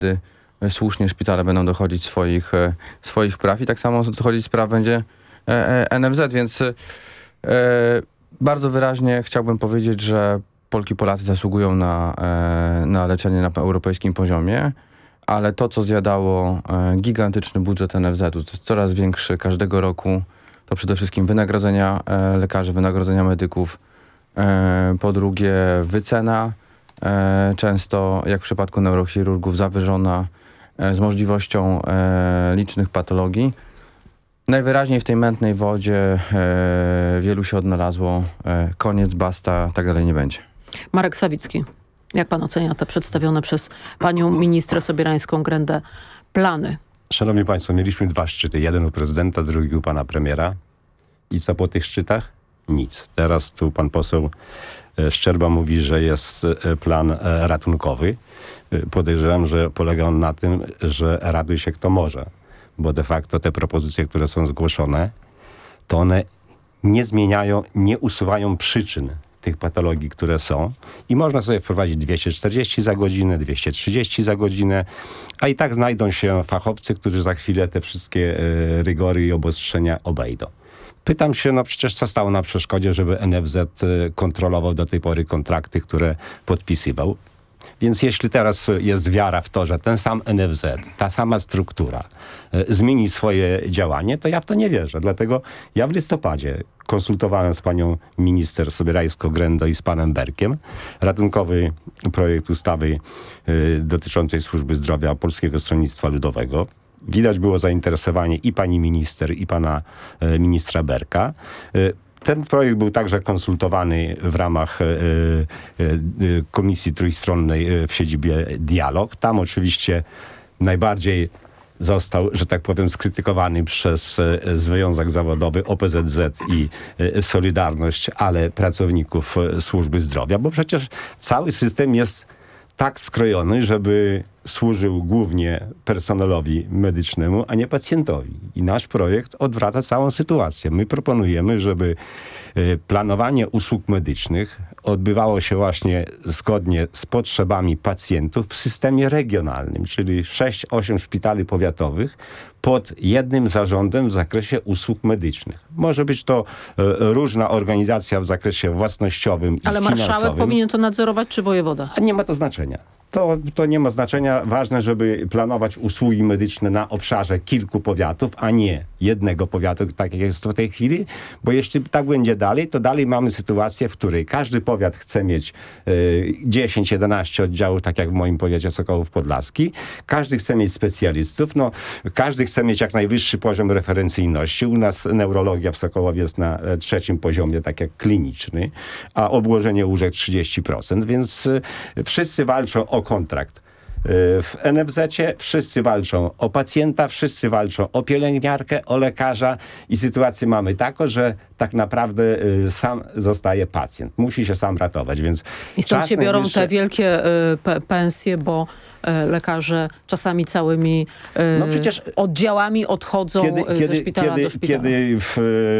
wtedy słusznie szpitale będą dochodzić swoich praw i tak samo dochodzić spraw będzie NFZ, więc bardzo wyraźnie chciałbym powiedzieć, że Polki i Polacy zasługują na leczenie na europejskim poziomie, ale to, co zjadało gigantyczny budżet NFZ-u, to jest coraz większy każdego roku, to przede wszystkim wynagrodzenia lekarzy, wynagrodzenia medyków, po drugie wycena, często jak w przypadku neurochirurgów zawyżona, z możliwością licznych patologii. Najwyraźniej w tej mętnej wodzie wielu się odnalazło, koniec, basta, tak dalej nie będzie. Marek Sawicki, jak pan ocenia te przedstawione przez panią ministrę Sobierańską-Grendę plany? Szanowni Państwo, mieliśmy 2 szczyty. Jeden u prezydenta, drugi u pana premiera. I co po tych szczytach? Nic. Teraz tu pan poseł Szczerba mówi, że jest plan ratunkowy. Podejrzewam, że polega on na tym, że raduje się kto może. Bo de facto te propozycje, które są zgłoszone, to one nie zmieniają, nie usuwają przyczyn tych patologii, które są. I można sobie wprowadzić 240 za godzinę, 230 za godzinę, a i tak znajdą się fachowcy, którzy za chwilę te wszystkie rygory i obostrzenia obejdą. Pytam się, no przecież co stało na przeszkodzie, żeby NFZ kontrolował do tej pory kontrakty, które podpisywał. Więc jeśli teraz jest wiara w to, że ten sam NFZ, ta sama struktura zmieni swoje działanie, to ja w to nie wierzę. Dlatego ja w listopadzie konsultowałem z panią minister Sobierajsko-Grendo i z panem Berkiem ratunkowy projekt ustawy dotyczącej służby zdrowia Polskiego Stronnictwa Ludowego. Widać było zainteresowanie i pani minister, i pana ministra Berka. Ten projekt był także konsultowany w ramach Komisji Trójstronnej w siedzibie Dialog. Tam oczywiście najbardziej został, że tak powiem, skrytykowany przez Związek Zawodowy, OPZZ i Solidarność, ale pracowników służby zdrowia, bo przecież cały system jest tak skrojony, żeby służył głównie personelowi medycznemu, a nie pacjentowi. I nasz projekt odwraca całą sytuację. My proponujemy, żeby planowanie usług medycznych odbywało się właśnie zgodnie z potrzebami pacjentów w systemie regionalnym, czyli 6-8 szpitali powiatowych pod jednym zarządem w zakresie usług medycznych. Może być to różna organizacja w zakresie własnościowym i finansowym. Ale marszałek powinien to nadzorować, czy wojewoda? A nie ma to znaczenia. To nie ma znaczenia. Ważne, żeby planować usługi medyczne na obszarze kilku powiatów, a nie jednego powiatu, tak jak jest w tej chwili, bo jeśli tak będzie dalej, to dalej mamy sytuację, w której każdy powiat chce mieć 10-11 oddziałów, tak jak w moim powiecie Sokołów Podlaski. Każdy chce mieć specjalistów. No, każdy chce mieć jak najwyższy poziom referencyjności. U nas neurologia w Sokołowie jest na 3. poziomie, tak jak kliniczny, a obłożenie łóżek 30%, więc wszyscy walczą o kontrakt. W NFZ-cie wszyscy walczą o pacjenta, wszyscy walczą o pielęgniarkę, o lekarza i sytuację mamy taką, że tak naprawdę sam zostaje pacjent. Musi się sam ratować, więc... I stąd się biorą te wielkie pensje, bo lekarze czasami całymi oddziałami odchodzą ze szpitala do szpitala. Kiedy w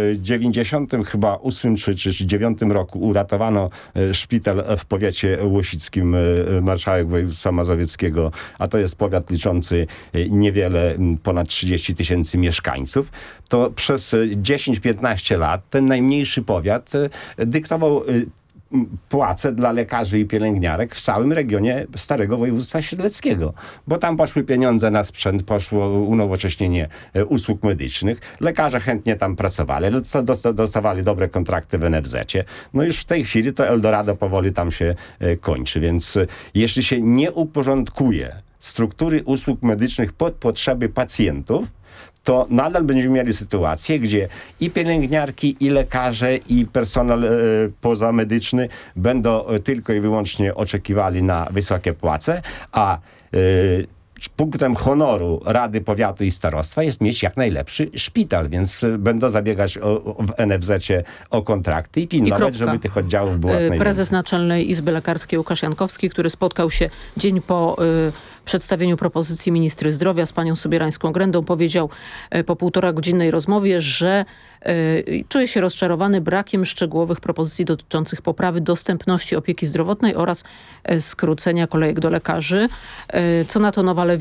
98 czy 9 roku uratowano szpital w powiecie łosickim, marszałek województwa mazowieckiego, a to jest powiat liczący niewiele, ponad 30 000 mieszkańców, to przez 10-15 lat ten najmniejszy powiat dyktował płace dla lekarzy i pielęgniarek w całym regionie Starego Województwa Siedleckiego. Bo tam poszły pieniądze na sprzęt, poszło unowocześnienie usług medycznych. Lekarze chętnie tam pracowali, dostawali dobre kontrakty w NFZ-cie. No już w tej chwili to Eldorado powoli tam się kończy. Więc jeśli się nie uporządkuje struktury usług medycznych pod potrzeby pacjentów, to nadal będziemy mieli sytuację, gdzie i pielęgniarki, i lekarze, i personel pozamedyczny będą tylko i wyłącznie oczekiwali na wysokie płace, a punktem honoru Rady Powiatu i Starostwa jest mieć jak najlepszy szpital, więc będą zabiegać w NFZ-cie o kontrakty i pilnować, żeby tych oddziałów było jak najwięcej. Prezes Naczelnej Izby Lekarskiej Łukasz Jankowski, który spotkał się dzień po przedstawieniu propozycji ministry zdrowia z panią Sobierańską-Grędą powiedział po 1,5-godzinnej rozmowie, że czuje się rozczarowany brakiem szczegółowych propozycji dotyczących poprawy dostępności opieki zdrowotnej oraz skrócenia kolejek do lekarzy. Co na to Nowa Lewica?